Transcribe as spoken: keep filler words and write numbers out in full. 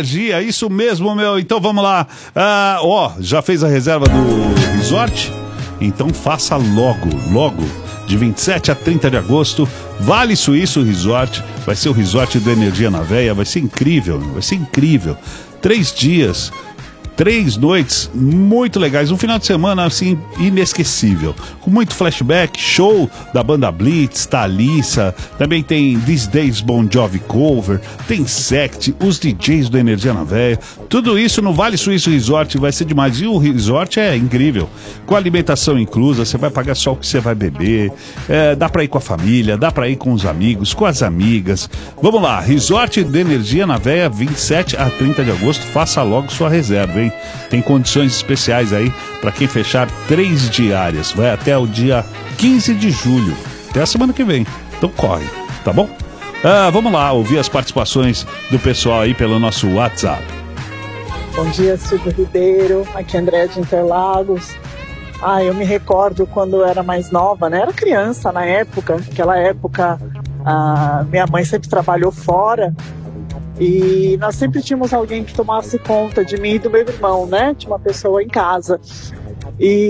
energia, isso mesmo, meu. Então vamos lá. Ah, ó, já fez a reserva do resort? Então faça logo, logo. De vinte e sete a trinta de agosto, Vale Suíço Resort. Vai ser o resort do Energia na Veia. Vai ser incrível, vai ser incrível. Três dias. Três noites muito legais, um final de semana assim inesquecível, com muito flashback, show da banda Blitz, Thalissa, também tem These Days Bon Jovi Cover, tem Sect, os D Js do Energia na Veia, tudo isso no Vale Suíço Resort, vai ser demais. E o resort é incrível, com alimentação inclusa, você vai pagar só o que você vai beber, é, dá pra ir com a família, dá pra ir com os amigos, com as amigas. Vamos lá, Resort do Energia na Veia, vinte e sete a trinta de agosto, faça logo sua reserva, hein? Tem condições especiais aí para quem fechar três diárias. Vai até o dia quinze de julho, até a semana que vem. Então corre, tá bom? Ah, vamos lá ouvir as participações do pessoal aí pelo nosso WhatsApp. Bom dia, Silvio Ribeiro. Aqui é André de Interlagos. Ah, eu me recordo quando eu era mais nova, né? Era criança na época. Naquela época, a minha mãe sempre trabalhou fora. E nós sempre tínhamos alguém que tomasse conta de mim e do meu irmão, né? Tinha uma pessoa em casa. E